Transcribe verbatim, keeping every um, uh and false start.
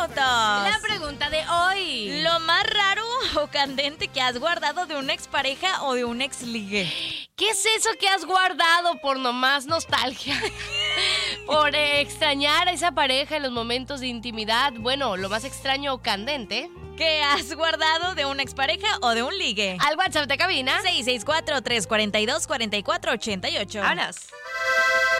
minutos. La pregunta de hoy. Lo más raro o candente que has guardado de una expareja o de un exligue. ¿Qué es eso que has guardado por nomás nostalgia? Por eh, extrañar a esa pareja en los momentos de intimidad. Bueno, lo más extraño o candente. ¿Qué has guardado de una expareja o de un ligue? Al WhatsApp de cabina. seis seis cuatro, tres cuatro dos, cuatro cuatro ocho ocho. Vámonos.